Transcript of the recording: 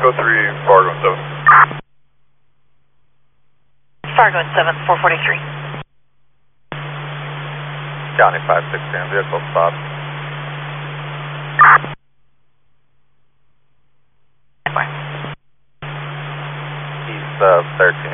Echo 3, Fargo 7. Fargo 7, 443. County 516, vehicle stop. East 13